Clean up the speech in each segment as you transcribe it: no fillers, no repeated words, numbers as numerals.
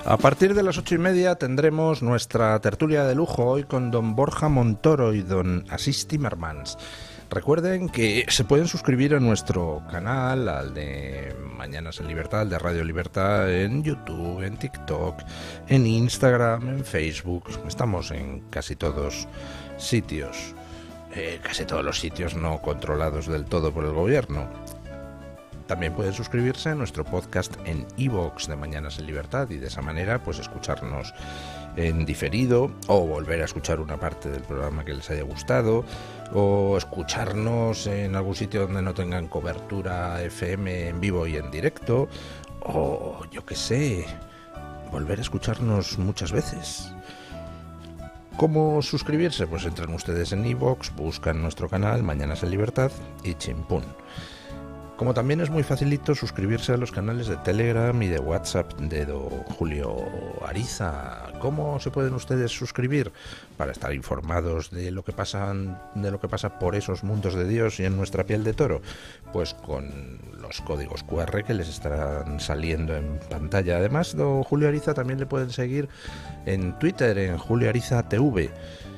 A partir de las 8:30 tendremos nuestra tertulia de lujo hoy con don Borja Montoro y don Asís Timmermans. Recuerden que se pueden suscribir a nuestro canal, al de Mañanas en Libertad, al de Radio Libertad, en YouTube, en TikTok, en Instagram, en Facebook. Estamos en casi todos sitios, casi todos los sitios no controlados del todo por el gobierno. También pueden suscribirse a nuestro podcast en iVoox de Mañanas en Libertad y de esa manera pues escucharnos en diferido o volver a escuchar una parte del programa que les haya gustado o escucharnos en algún sitio donde no tengan cobertura FM en vivo y en directo o yo qué sé, volver a escucharnos muchas veces. ¿Cómo suscribirse? Pues entran ustedes en iVoox, buscan nuestro canal Mañanas en Libertad y chimpún. Como también es muy facilito suscribirse a los canales de Telegram y de WhatsApp de don Julio Ariza. ¿Cómo se pueden ustedes suscribir? Para estar informados de lo que pasa por esos mundos de Dios y en nuestra piel de toro. Pues con los códigos QR que les estarán saliendo en pantalla. Además, don Julio Ariza también le pueden seguir en Twitter, en Julio Ariza TV.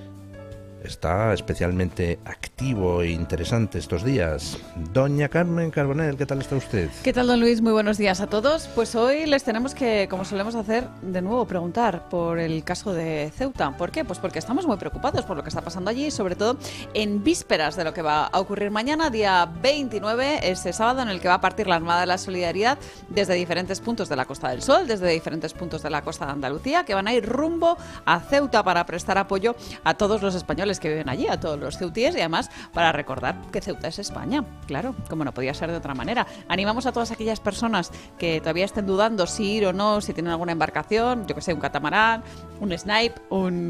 Está especialmente activo e interesante estos días. Doña Carmen Carbonell, ¿qué tal está usted? ¿Qué tal, don Luis? Muy buenos días a todos. Pues hoy les tenemos que, como solemos hacer, de nuevo preguntar por el caso de Ceuta. ¿Por qué? Pues porque estamos muy preocupados por lo que está pasando allí, sobre todo en vísperas de lo que va a ocurrir mañana, día 29, ese sábado en el que va a partir la Armada de la Solidaridad desde diferentes puntos de la Costa del Sol, desde diferentes puntos de la costa de Andalucía, que van a ir rumbo a Ceuta para prestar apoyo a todos los españoles que viven allí, a todos los ceutíes, y además para recordar que Ceuta es España, claro, como no podía ser de otra manera. Animamos a todas aquellas personas que todavía estén dudando si ir o no, si tienen alguna embarcación, yo que sé, un catamarán, un snipe,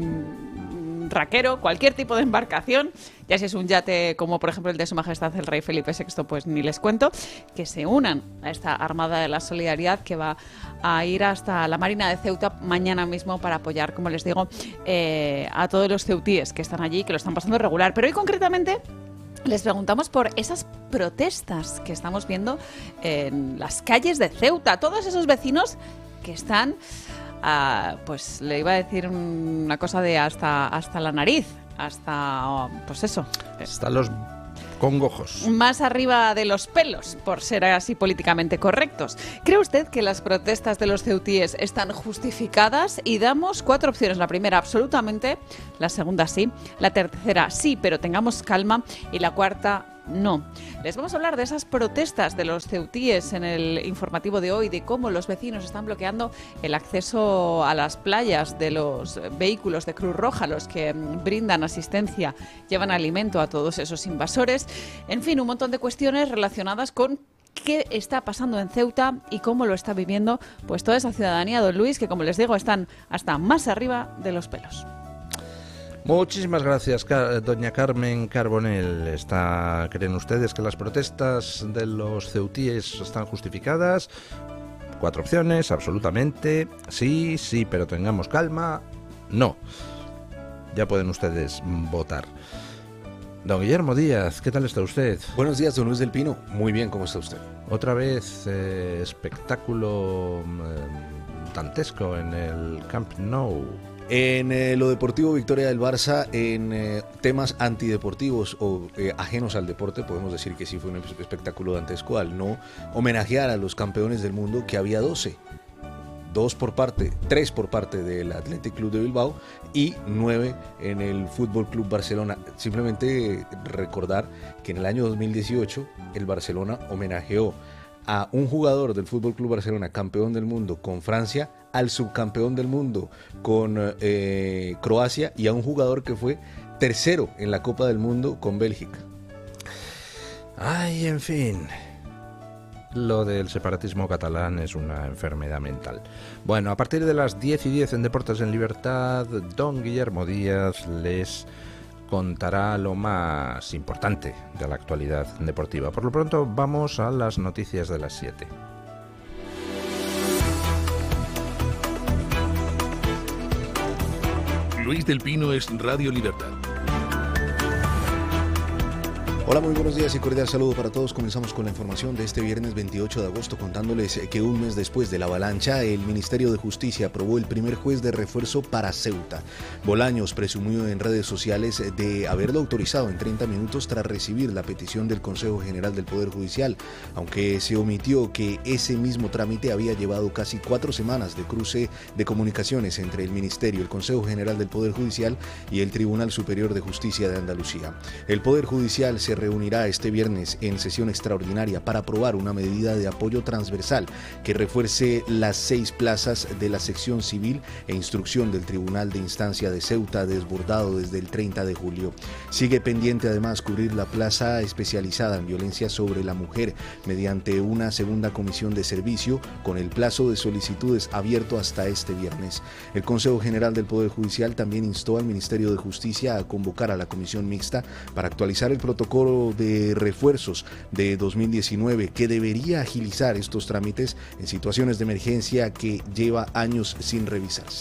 un raquero, cualquier tipo de embarcación, ya si es un yate como por ejemplo el de Su Majestad el Rey Felipe VI, pues ni les cuento, que se unan a esta Armada de la Solidaridad que va a ir hasta la Marina de Ceuta mañana mismo para apoyar, como les digo, a todos los ceutíes que están allí, que lo están pasando regular. Pero hoy concretamente les preguntamos por esas protestas que estamos viendo en las calles de Ceuta, todos esos vecinos que están, pues le iba a decir una cosa de hasta la nariz, hasta, pues eso. Hasta los congojos. Más arriba de los pelos, por ser así políticamente correctos. ¿Cree usted que las protestas de los ceutíes están justificadas? Y damos 4 opciones. La primera, absolutamente. La segunda, sí. La tercera, sí, pero tengamos calma. Y la cuarta, no. Les vamos a hablar de esas protestas de los ceutíes en el informativo de hoy, de cómo los vecinos están bloqueando el acceso a las playas de los vehículos de Cruz Roja, los que brindan asistencia, llevan alimento a todos esos invasores. En fin, un montón de cuestiones relacionadas con qué está pasando en Ceuta y cómo lo está viviendo pues toda esa ciudadanía, don Luis, que como les digo, están hasta más arriba de los pelos. Muchísimas gracias, doña Carmen Carbonell. ¿Creen ustedes que las protestas de los ceutíes están justificadas? 4 opciones, absolutamente. Sí, sí, pero tengamos calma. No. Ya pueden ustedes votar. Don Guillermo Díaz, ¿qué tal está usted? Buenos días, don Luis del Pino. Muy bien, ¿cómo está usted? Otra vez espectáculo dantesco en el Camp Nou. En lo deportivo, victoria del Barça. En temas antideportivos o ajenos al deporte, podemos decir que sí fue un espectáculo dantesco al no homenajear a los campeones del mundo, que había 12. 3 por parte del Athletic Club de Bilbao y 9 en el Fútbol Club Barcelona. Simplemente recordar que en el año 2018 el Barcelona homenajeó a un jugador del Fútbol Club Barcelona, campeón del mundo con Francia, al subcampeón del mundo con Croacia y a un jugador que fue tercero en la Copa del Mundo con Bélgica. Ay, en fin. Lo del separatismo catalán es una enfermedad mental. Bueno, a partir de las 10:10 en Deportes en Libertad, don Guillermo Díaz les contará lo más importante de la actualidad deportiva. Por lo pronto, vamos a las noticias de las 7. Luis del Pino es Radio Libertad. Hola, muy buenos días y cordial saludo para todos. Comenzamos con la información de este viernes 28 de agosto contándoles que un mes después de la avalancha, el Ministerio de Justicia aprobó el primer juez de refuerzo para Ceuta. Bolaños presumió en redes sociales de haberlo autorizado en 30 minutos tras recibir la petición del Consejo General del Poder Judicial, aunque se omitió que ese mismo trámite había llevado casi 4 semanas de cruce de comunicaciones entre el Ministerio, el Consejo General del Poder Judicial y el Tribunal Superior de Justicia de Andalucía. El Poder Judicial se reunirá este viernes en sesión extraordinaria para aprobar una medida de apoyo transversal que refuerce las 6 plazas de la sección civil e instrucción del Tribunal de Instancia de Ceuta, desbordado desde el 30 de julio. Sigue pendiente además cubrir la plaza especializada en violencia sobre la mujer mediante una segunda comisión de servicio, con el plazo de solicitudes abierto hasta este viernes. El Consejo General del Poder Judicial también instó al Ministerio de Justicia a convocar a la comisión mixta para actualizar el protocolo de refuerzos de 2019, que debería agilizar estos trámites en situaciones de emergencia que lleva años sin revisarse.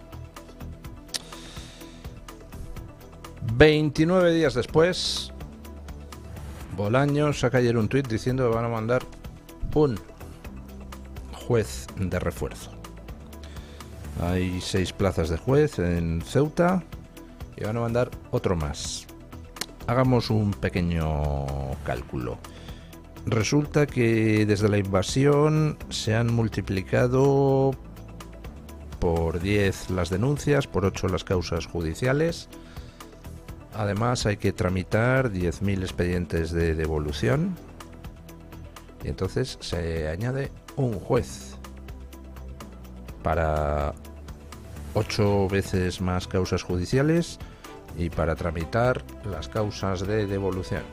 29 días después, Bolaños saca ayer un tuit diciendo que van a mandar un juez de refuerzo. Hay 6 plazas de juez en Ceuta y van a mandar otro más. Hagamos un pequeño cálculo. Resulta que desde la invasión se han multiplicado por 10 las denuncias, por 8 las causas judiciales. Además hay que tramitar 10.000 expedientes de devolución. Y entonces se añade un juez para 8 veces más causas judiciales y para tramitar las causas de devolución.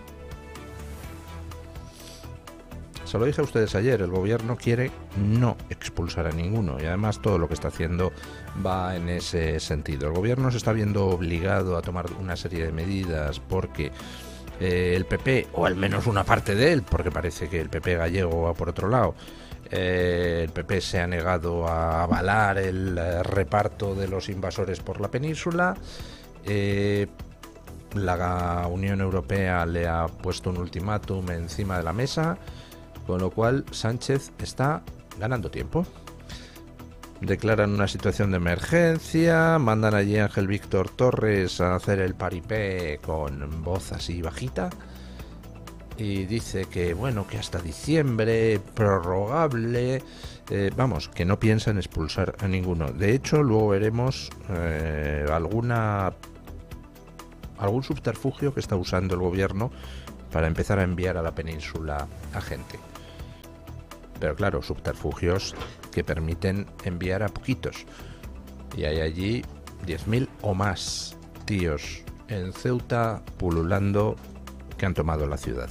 Se lo dije a ustedes ayer, el gobierno quiere no expulsar a ninguno y además todo lo que está haciendo va en ese sentido. El gobierno se está viendo obligado a tomar una serie de medidas porque el PP, o al menos una parte de él, porque parece que el PP gallego va por otro lado, el PP se ha negado a avalar el reparto de los invasores por la península. La Unión Europea le ha puesto un ultimátum encima de la mesa, con lo cual Sánchez está ganando tiempo. Declaran una situación de emergencia, mandan allí a Ángel Víctor Torres a hacer el paripé con voz así bajita y dice que bueno, que hasta diciembre, prorrogable, vamos, que no piensa en expulsar a ninguno. De hecho, luego veremos algún subterfugio que está usando el gobierno para empezar a enviar a la península a gente. Pero claro, subterfugios que permiten enviar a poquitos. Y hay allí 10.000 o más tíos en Ceuta pululando que han tomado la ciudad.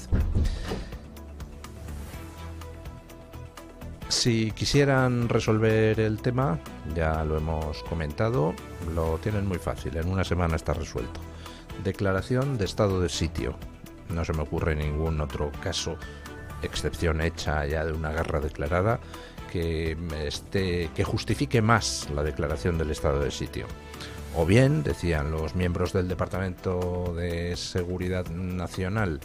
Si quisieran resolver el tema, ya lo hemos comentado, lo tienen muy fácil, en una semana está resuelto. Declaración de estado de sitio. No se me ocurre ningún otro caso, excepción hecha ya de una guerra declarada, que justifique más la declaración del estado de sitio. O bien, decían los miembros del Departamento de Seguridad Nacional,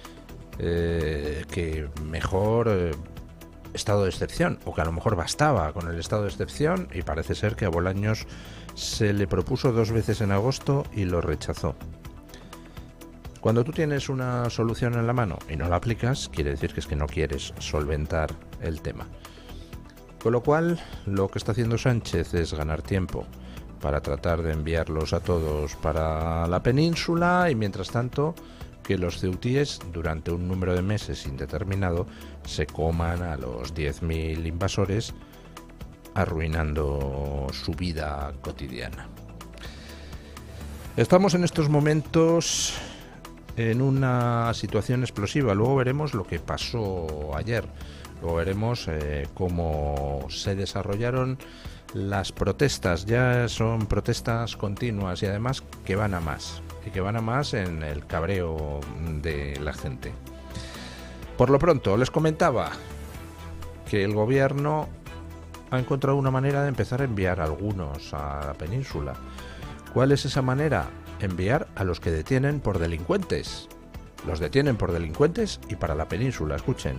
que mejor estado de excepción, o que a lo mejor bastaba con el estado de excepción, y parece ser que a Bolaños se le propuso 2 veces en agosto y lo rechazó. Cuando tú tienes una solución en la mano y no la aplicas, quiere decir que es que no quieres solventar el tema. Con lo cual, lo que está haciendo Sánchez es ganar tiempo para tratar de enviarlos a todos para la península y mientras tanto que los ceutíes durante un número de meses indeterminado se coman a los 10.000 invasores, arruinando su vida cotidiana. Estamos en estos momentos en una situación explosiva. Luego veremos lo que pasó ayer. Luego veremos cómo se desarrollaron las protestas. Ya son protestas continuas y además que van a más. Y que van a más en el cabreo de la gente. Por lo pronto, les comentaba que el gobierno ha encontrado una manera de empezar a enviar a algunos a la península. ¿Cuál es esa manera? Enviar a los que detienen por delincuentes. Los detienen por delincuentes y para la península, escuchen.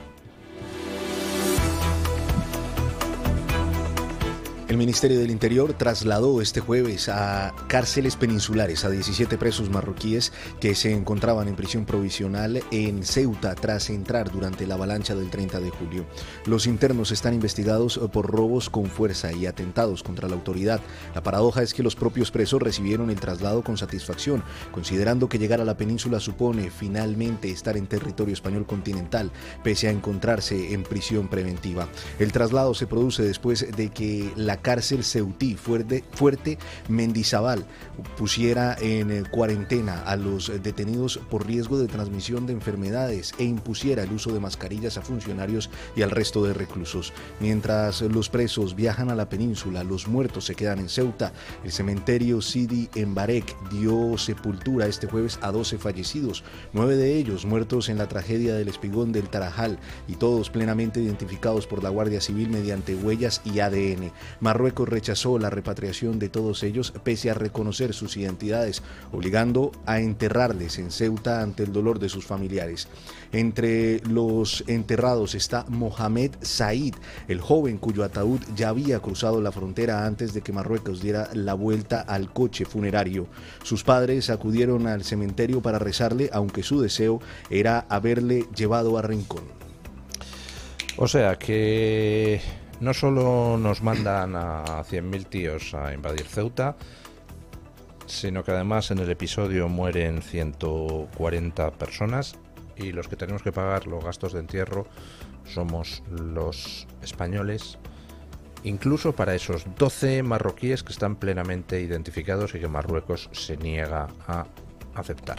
El Ministerio del Interior trasladó este jueves a cárceles peninsulares a 17 presos marroquíes que se encontraban en prisión provisional en Ceuta tras entrar durante la avalancha del 30 de julio. Los internos están investigados por robos con fuerza y atentados contra la autoridad. La paradoja es que los propios presos recibieron el traslado con satisfacción, considerando que llegar a la península supone finalmente estar en territorio español continental, pese a encontrarse en prisión preventiva. El traslado se produce después de que la cárcel ceutí Fuerte Mendizábal pusiera en cuarentena a los detenidos por riesgo de transmisión de enfermedades e impusiera el uso de mascarillas a funcionarios y al resto de reclusos. Mientras los presos viajan a la península, los muertos se quedan en Ceuta. El cementerio Sidi Embarek dio sepultura este jueves a 12 fallecidos, 9 de ellos muertos en la tragedia del Espigón del Tarajal y todos plenamente identificados por la Guardia Civil mediante huellas y ADN. Marruecos rechazó la repatriación de todos ellos pese a reconocer sus identidades, obligando a enterrarles en Ceuta ante el dolor de sus familiares. Entre los enterrados está Mohamed Said, el joven cuyo ataúd ya había cruzado la frontera antes de que Marruecos diera la vuelta al coche funerario. Sus padres acudieron al cementerio para rezarle, aunque su deseo era haberle llevado a Rincón. O sea que no solo nos mandan a 100.000 tíos a invadir Ceuta, sino que además en el episodio mueren 140 personas y los que tenemos que pagar los gastos de entierro somos los españoles, incluso para esos 12 marroquíes que están plenamente identificados y que Marruecos se niega a aceptar.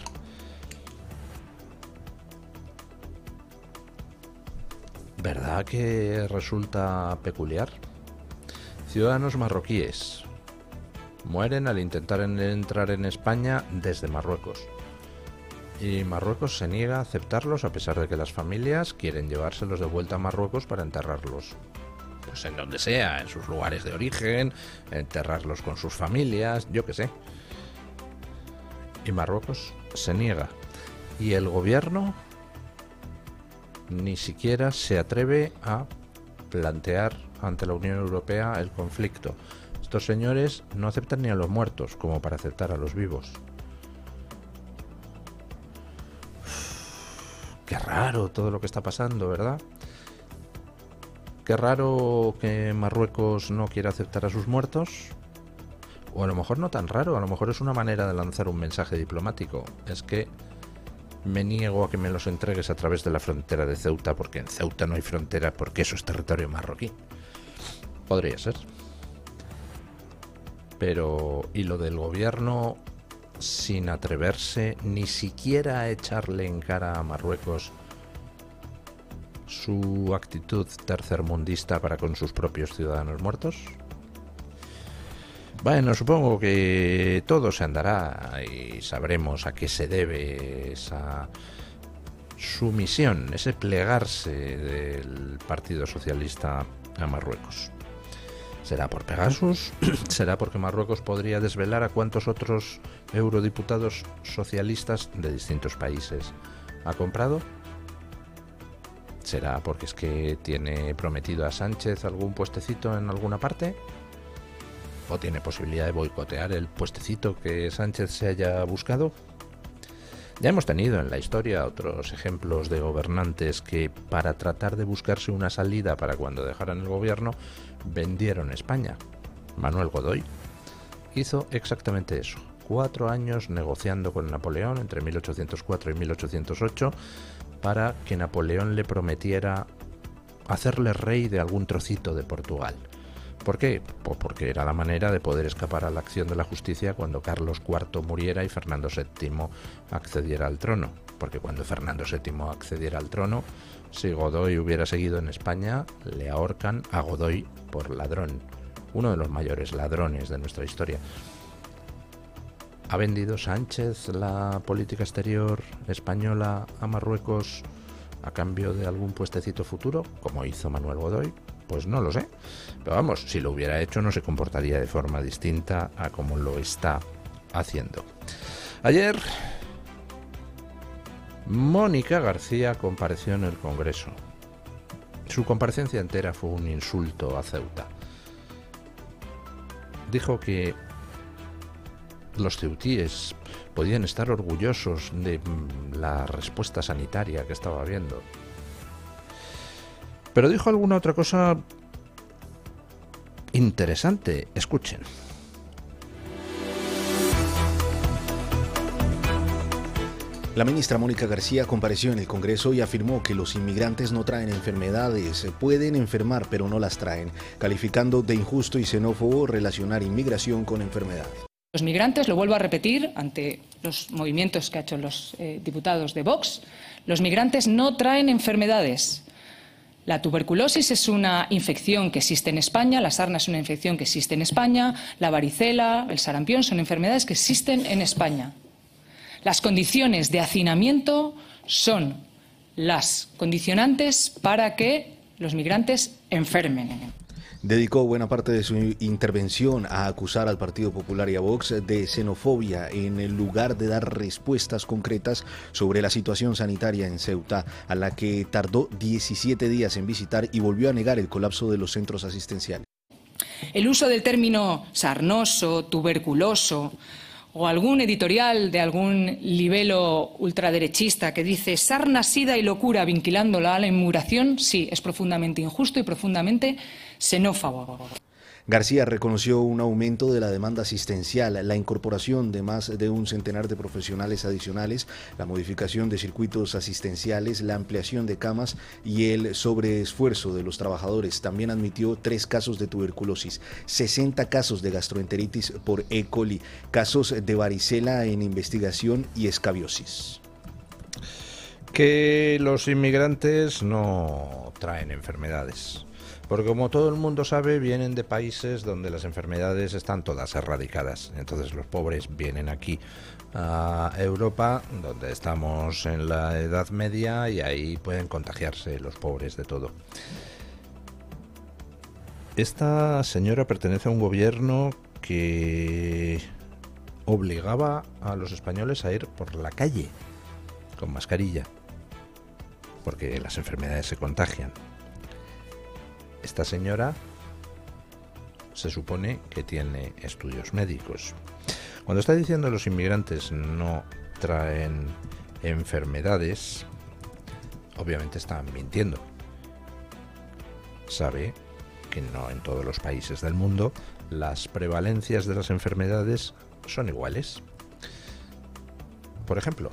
¿Verdad que resulta peculiar? Ciudadanos marroquíes mueren al intentar entrar en España desde Marruecos. Y Marruecos se niega a aceptarlos a pesar de que las familias quieren llevárselos de vuelta a Marruecos para enterrarlos. Pues en donde sea, en sus lugares de origen, enterrarlos con sus familias, yo qué sé. Y Marruecos se niega. Y el gobierno ni siquiera se atreve a plantear ante la Unión Europea el conflicto. Estos señores no aceptan ni a los muertos como para aceptar a los vivos. Qué raro todo lo que está pasando, ¿verdad? Qué raro que Marruecos no quiera aceptar a sus muertos. O a lo mejor no tan raro, a lo mejor es una manera de lanzar un mensaje diplomático. Es que me niego a que me los entregues a través de la frontera de Ceuta, porque en Ceuta no hay frontera, porque eso es territorio marroquí. Podría ser. Pero, ¿y lo del gobierno sin atreverse ni siquiera a echarle en cara a Marruecos su actitud tercermundista para con sus propios ciudadanos muertos? Bueno, supongo que todo se andará y sabremos a qué se debe esa sumisión, ese plegarse del Partido Socialista a Marruecos. ¿Será por Pegasus? ¿Será porque Marruecos podría desvelar a cuántos otros eurodiputados socialistas de distintos países ha comprado? ¿Será porque es que tiene prometido a Sánchez algún puestecito en alguna parte? ¿O tiene posibilidad de boicotear el puestecito que Sánchez se haya buscado? Ya hemos tenido en la historia otros ejemplos de gobernantes que, para tratar de buscarse una salida para cuando dejaran el gobierno, vendieron España. Manuel Godoy hizo exactamente eso. 4 años negociando con Napoleón entre 1804 y 1808 para que Napoleón le prometiera hacerle rey de algún trocito de Portugal. ¿Por qué? Pues porque era la manera de poder escapar a la acción de la justicia cuando Carlos IV muriera y Fernando VII accediera al trono. Porque cuando Fernando VII accediera al trono, si Godoy hubiera seguido en España, le ahorcan a Godoy por ladrón. Uno de los mayores ladrones de nuestra historia. ¿Ha vendido Sánchez la política exterior española a Marruecos a cambio de algún puestecito futuro, como hizo Manuel Godoy? Pues no lo sé, pero vamos, si lo hubiera hecho no se comportaría de forma distinta a como lo está haciendo. Ayer Mónica García compareció en el Congreso. Su comparecencia entera fue un insulto a Ceuta. Dijo que los ceutíes podían estar orgullosos de la respuesta sanitaria que estaba habiendo. Pero dijo alguna otra cosa interesante. Escuchen. La ministra Mónica García compareció en el Congreso y afirmó que los inmigrantes no traen enfermedades, pueden enfermar pero no las traen, calificando de injusto y xenófobo relacionar inmigración con enfermedad. Los migrantes, lo vuelvo a repetir ante los movimientos que han hecho los diputados de Vox, los migrantes no traen enfermedades. La tuberculosis es una infección que existe en España, la sarna es una infección que existe en España, la varicela, el sarampión son enfermedades que existen en España. Las condiciones de hacinamiento son las condicionantes para que los migrantes enfermen. Dedicó buena parte de su intervención a acusar al Partido Popular y a Vox de xenofobia en el lugar de dar respuestas concretas sobre la situación sanitaria en Ceuta, a la que tardó 17 días en visitar y volvió a negar el colapso de los centros asistenciales. El uso del término sarnoso, tuberculoso, o algún editorial de algún libelo ultraderechista que dice sarna, sida y locura vinculándola a la inmigración, sí, es profundamente injusto y profundamente xenófobo. García reconoció un aumento de la demanda asistencial, la incorporación de más de un centenar de profesionales adicionales, la modificación de circuitos asistenciales, la ampliación de camas y el sobreesfuerzo de los trabajadores. También admitió 3 casos de tuberculosis, 60 casos de gastroenteritis por E. coli, casos de varicela en investigación y escabiosis. Que los inmigrantes no traen enfermedades. Porque como todo el mundo sabe, vienen de países donde las enfermedades están todas erradicadas. Entonces los pobres vienen aquí a Europa, donde estamos en la Edad Media, y ahí pueden contagiarse los pobres de todo. Esta señora pertenece a un gobierno que obligaba a los españoles a ir por la calle con mascarilla, porque las enfermedades se contagian. Esta señora se supone que tiene estudios médicos. Cuando está diciendo los inmigrantes no traen enfermedades, obviamente está mintiendo. Sabe que no en todos los países del mundo las prevalencias de las enfermedades son iguales. Por ejemplo,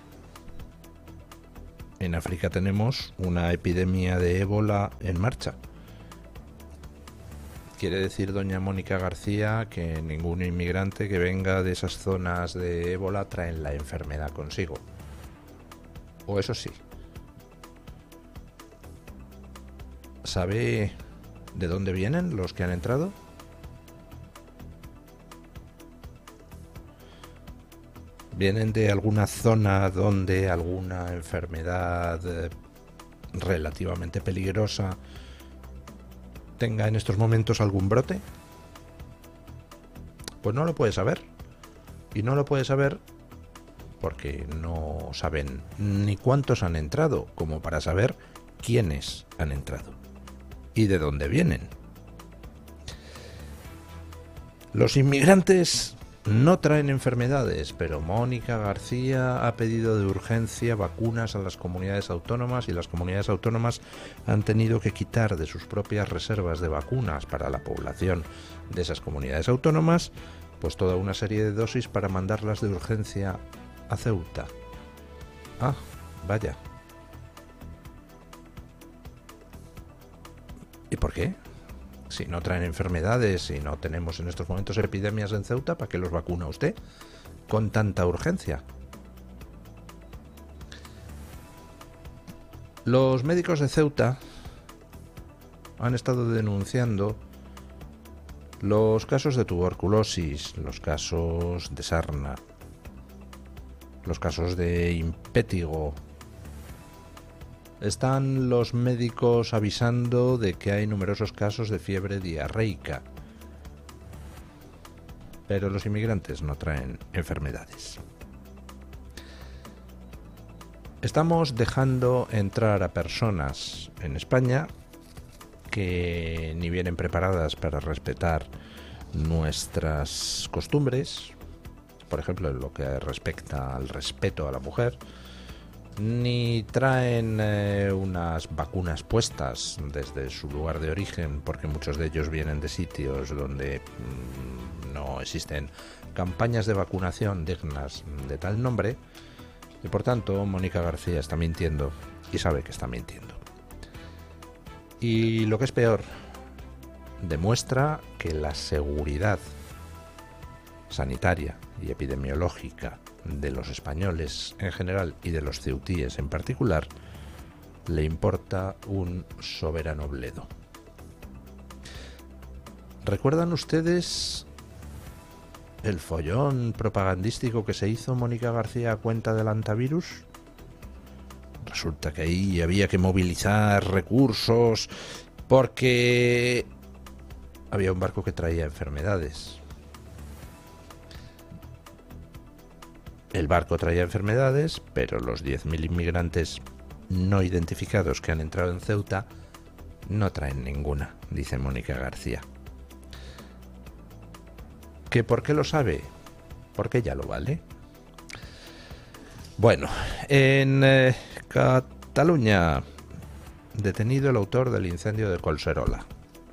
en África tenemos una epidemia de ébola en marcha. Quiere decir doña Mónica García que ningún inmigrante que venga de esas zonas de ébola trae la enfermedad consigo. O eso sí. ¿Sabe de dónde vienen los que han entrado? ¿Vienen de alguna zona donde alguna enfermedad relativamente peligrosa tenga en estos momentos algún brote? Pues no lo puede saber. Y no lo puede saber porque no saben ni cuántos han entrado, como para saber quiénes han entrado y de dónde vienen. Los inmigrantes no traen enfermedades, pero Mónica García ha pedido de urgencia vacunas a las comunidades autónomas y las comunidades autónomas han tenido que quitar de sus propias reservas de vacunas para la población de esas comunidades autónomas, pues toda una serie de dosis para mandarlas de urgencia a Ceuta. Ah, vaya. ¿Y por qué? Si no traen enfermedades, si no tenemos en estos momentos epidemias en Ceuta, ¿para qué los vacuna usted con tanta urgencia? Los médicos de Ceuta han estado denunciando los casos de tuberculosis, los casos de sarna, los casos de impétigo. Están los médicos avisando de que hay numerosos casos de fiebre diarreica. Pero los inmigrantes no traen enfermedades. Estamos dejando entrar a personas en España que ni vienen preparadas para respetar nuestras costumbres, por ejemplo, en lo que respecta al respeto a la mujer, ni traen unas vacunas puestas desde su lugar de origen, porque muchos de ellos vienen de sitios donde no existen campañas de vacunación dignas de tal nombre, y por tanto Mónica García está mintiendo y sabe que está mintiendo. Y lo que es peor, demuestra que la seguridad sanitaria y epidemiológica de los españoles en general y de los ceutíes en particular le importa un soberano bledo. ¿Recuerdan ustedes el follón propagandístico que se hizo Mónica García a cuenta del antivirus? Resulta que ahí había que movilizar recursos porque había un barco que traía enfermedades. El barco traía enfermedades, pero los 10.000 inmigrantes no identificados que han entrado en Ceuta no traen ninguna, dice Mónica García. ¿Que por qué lo sabe? Porque ya lo vale. Bueno, en Cataluña, detenido el autor del incendio de Collserola.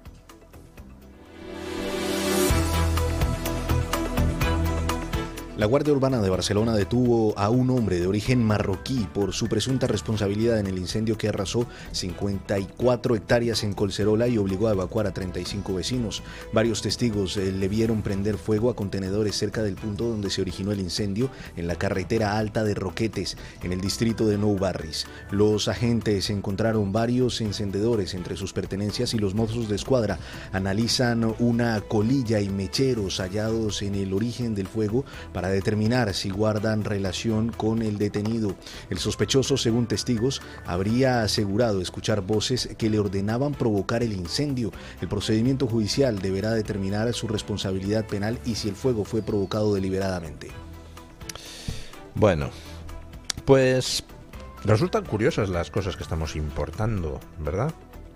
La Guardia Urbana de Barcelona detuvo a un hombre de origen marroquí por su presunta responsabilidad en el incendio que arrasó 54 hectáreas en Collserola y obligó a evacuar a 35 vecinos. Varios testigos le vieron prender fuego a contenedores cerca del punto donde se originó el incendio, en la carretera alta de Roquetes, en el distrito de Nou Barris. Los agentes encontraron varios encendedores entre sus pertenencias y los Mossos de Escuadra analizan una colilla y mecheros hallados en el origen del fuego para determinar si guardan relación con el detenido. El sospechoso, según testigos, habría asegurado escuchar voces que le ordenaban provocar el incendio. El procedimiento judicial deberá determinar su responsabilidad penal y si el fuego fue provocado deliberadamente. Bueno, pues resultan curiosas las cosas que estamos importando, ¿verdad?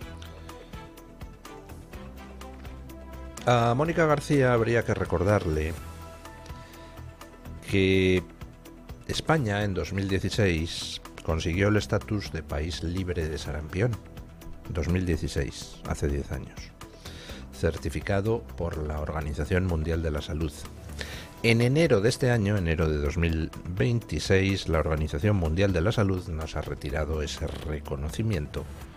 A Mónica García habría que recordarle que España en 2016 consiguió el estatus de país libre de sarampión. 2016, hace 10 años. Certificado por la Organización Mundial de la Salud. En enero de este año, enero de 2026, la Organización Mundial de la Salud nos ha retirado ese reconocimiento